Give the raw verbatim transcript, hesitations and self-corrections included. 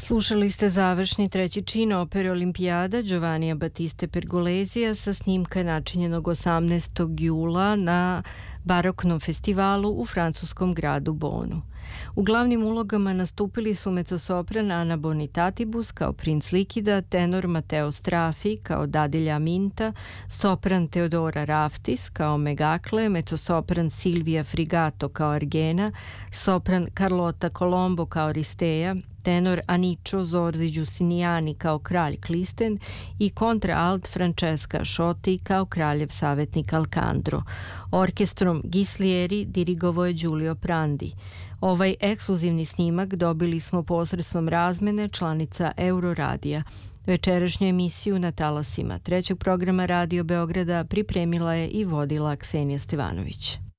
Slušali ste završni treći čin opere Olimpijada Giovannija Battiste Pergolesija sa snimka načinjenog osamnaestog jula na baroknom festivalu u francuskom gradu Bonu. U glavnim ulogama nastupili su mezzosopran Ana Bonitatibus kao princ Likida, tenor Mateo Strafi kao dadilja Minta, sopran Teodora Raftis kao Megakle, mezzosopran Silvia Frigato kao Argena, sopran Carlotta Colombo kao Aristeja, tenor Anicio Zorzi Giustiniani kao kralj Klisten i kontraalt Francesca Sciotti kao kraljev savjetnik Alcandro. Orkestrom Ghislieri dirigovao je Giulio Prandi. Ovaj ekskluzivni snimak dobili smo posredstvom razmene članica Euroradija. Večerašnju emisiju na talasima trećeg programa Radio Beograda pripremila je i vodila Ksenija Stevanović.